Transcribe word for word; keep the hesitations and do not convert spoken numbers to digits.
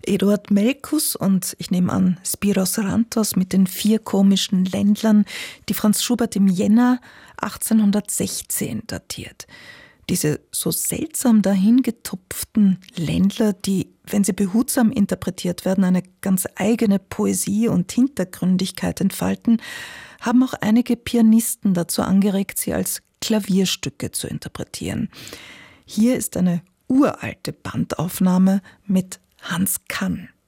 Eduard Melkus und ich nehme an Spiros Rantos mit den vier komischen Ländlern, die Franz Schubert im Jänner achtzehnhundertsechzehn datiert. Diese so seltsam dahingetupften Ländler, die, wenn sie behutsam interpretiert werden, eine ganz eigene Poesie und Hintergründigkeit entfalten, haben auch einige Pianisten dazu angeregt, sie als Klavierstücke zu interpretieren. Hier ist eine uralte Bandaufnahme mit Hans Kann.